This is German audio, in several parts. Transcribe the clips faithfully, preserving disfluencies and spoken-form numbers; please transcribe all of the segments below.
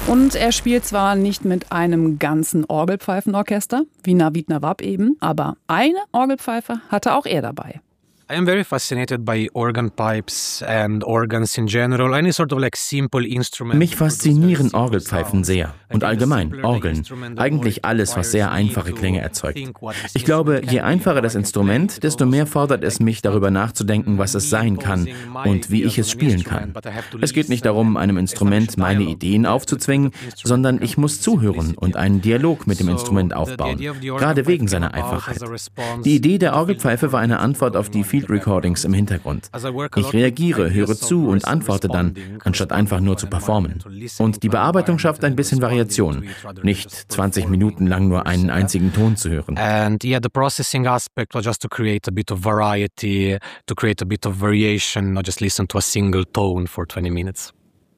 Und er spielt zwar nicht mit einem ganzen Orgelpfeifenorchester, wie Navid Nawwab eben, aber eine Orgelpfeife hatte auch er dabei. I am very fascinated by organ pipes and organs in general, any sort of like simple instrument. Mich faszinieren Orgelpfeifen sehr und allgemein Orgeln. Eigentlich alles, was sehr einfache Klänge erzeugt. Ich glaube, je einfacher das Instrument, desto mehr fordert es mich, darüber nachzudenken, was es sein kann und wie ich es spielen kann. Es geht nicht darum, einem Instrument meine Ideen aufzuzwingen, sondern ich muss zuhören und einen Dialog mit dem Instrument aufbauen, gerade wegen seiner Einfachheit. Die Idee der Orgelpfeife war eine Antwort auf die Field Recordings im Hintergrund. Ich reagiere, höre zu und antworte dann, anstatt einfach nur zu performen. Und die Bearbeitung schafft ein bisschen Variation, nicht zwanzig Minuten lang nur einen einzigen Ton zu hören. And yeah, the processing aspect was just to create a bit of variety, to create a bit of variation, not just listen to a single tone for twenty minutes.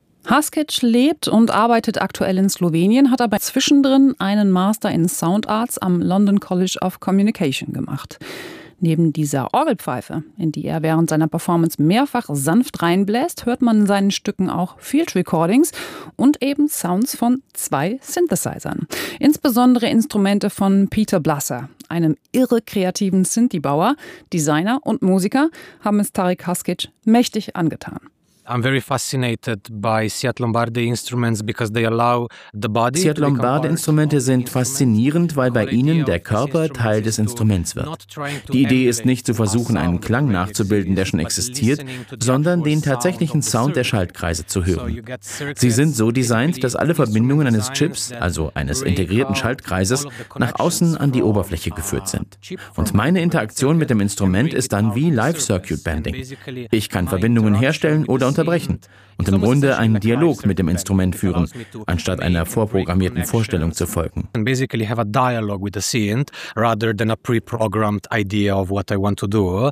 Haskic lebt und arbeitet aktuell in Slowenien, hat aber zwischendrin einen Master in Sound Arts am London College of Communication gemacht. Neben dieser Orgelpfeife, in die er während seiner Performance mehrfach sanft reinbläst, hört man in seinen Stücken auch Field Recordings und eben Sounds von zwei Synthesizern. Insbesondere Instrumente von Peter Blasser, einem irre kreativen Synthie-Bauer. Designer und Musiker haben es Tarik Haskic mächtig angetan. I'm very fascinated by Seat Lombardi instruments because they allow the body. Seat Lombardi Instrumente sind faszinierend, weil bei ihnen der Körper Teil des Instruments wird. Die Idee ist nicht zu versuchen, einen Klang nachzubilden, der schon existiert, sondern den tatsächlichen Sound der Schaltkreise zu hören. Sie sind so designt, dass alle Verbindungen eines Chips, also eines integrierten Schaltkreises, nach außen an die Oberfläche geführt sind. Und meine Interaktion mit dem Instrument ist dann wie Live-Circuit-Banding. Ich kann Verbindungen herstellen oder unterbrechen und im Grunde einen Dialog mit dem Instrument führen, anstatt einer vorprogrammierten Vorstellung zu folgen. Basically have a dialogue with the synth rather than a pre-programmed idea of what I want to do.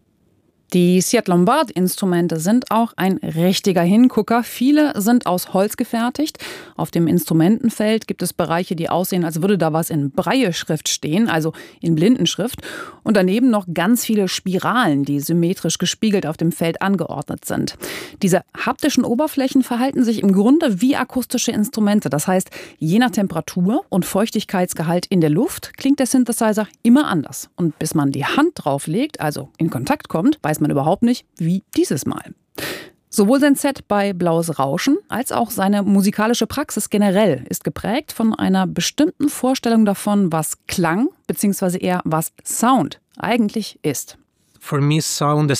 Die Seat Lombard-Instrumente sind auch ein richtiger Hingucker. Viele sind aus Holz gefertigt. Auf dem Instrumentenfeld gibt es Bereiche, die aussehen, als würde da was in Brailleschrift stehen, also in Blindenschrift. Und daneben noch ganz viele Spiralen, die symmetrisch gespiegelt auf dem Feld angeordnet sind. Diese haptischen Oberflächen verhalten sich im Grunde wie akustische Instrumente. Das heißt, je nach Temperatur und Feuchtigkeitsgehalt in der Luft klingt der Synthesizer immer anders. Und bis man die Hand drauflegt, also in Kontakt kommt, weiß man überhaupt nicht, wie dieses Mal. Sowohl sein Set bei Blaues Rauschen als auch seine musikalische Praxis generell ist geprägt von einer bestimmten Vorstellung davon, was Klang bzw. eher was Sound eigentlich ist. Für mich ist Sound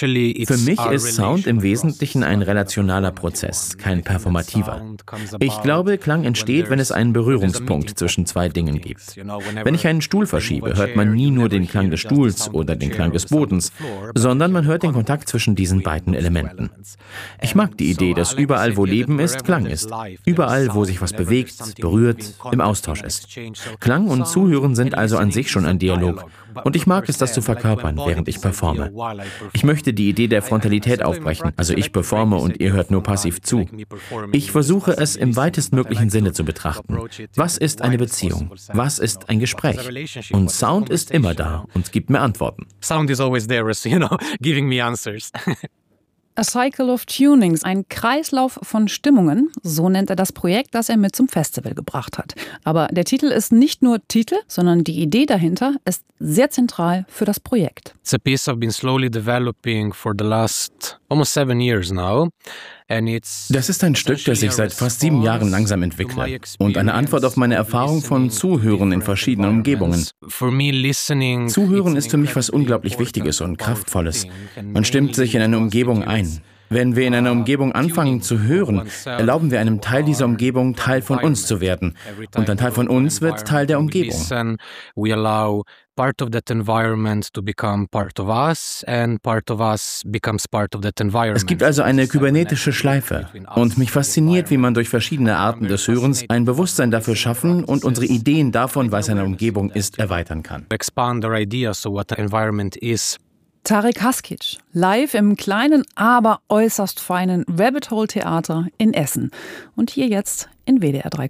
im Wesentlichen ein relationaler Prozess, kein performativer. Ich glaube, Klang entsteht, wenn es einen Berührungspunkt zwischen zwei Dingen gibt. Wenn ich einen Stuhl verschiebe, hört man nie nur den Klang des Stuhls oder den Klang des Bodens, sondern man hört den Kontakt zwischen diesen beiden Elementen. Ich mag die Idee, dass überall, wo Leben ist, Klang ist. Überall, wo sich was bewegt, berührt, im Austausch ist. Klang und Zuhören sind also an sich schon ein Dialog. Und ich mag es, das zu verkörpern, während ich performe. Ich möchte die Idee der Frontalität aufbrechen, also ich performe und ihr hört nur passiv zu. Ich versuche es im weitestmöglichen Sinne zu betrachten. Was ist eine Beziehung? Was ist ein Gespräch? Und Sound ist immer da und gibt mir Antworten. Sound is always there, you know, giving me answers. A Cycle of Tunings, ein Kreislauf von Stimmungen, so nennt er das Projekt, das er mit zum Festival gebracht hat. Aber der Titel ist nicht nur Titel, sondern die Idee dahinter ist sehr zentral für das Projekt. It's a piece I've been slowly developing for the last almost seven years now. Das ist ein Stück, das ich seit fast sieben Jahren langsam entwickle und eine Antwort auf meine Erfahrung von Zuhören in verschiedenen Umgebungen. Zuhören ist für mich was unglaublich Wichtiges und Kraftvolles. Man stimmt sich in eine Umgebung ein. Wenn wir in einer Umgebung anfangen zu hören, erlauben wir einem Teil dieser Umgebung, Teil von uns zu werden. Und ein Teil von uns wird Teil der Umgebung. Part of that environment to become part of us and part of us becomes part of that environment. Es gibt also eine kybernetische Schleife und mich fasziniert, wie man durch verschiedene Arten des Hörens ein Bewusstsein dafür schaffen und unsere Ideen davon, was eine Umgebung ist, erweitern kann. Expand our ideas of what the environment is. Tarik Haskic, live im kleinen, aber äußerst feinen Rabbit Hole Theater in Essen und hier jetzt in W D R drei.